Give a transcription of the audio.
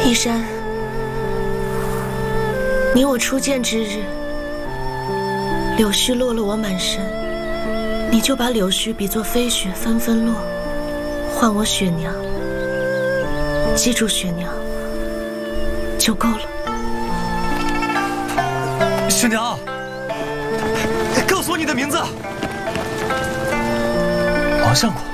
依山，你我初见之日，柳絮落了我满身，你就把柳絮比作飞雪纷纷落，唤我雪娘。记住雪娘就够了。 雪娘，告诉我你的名字。王相国。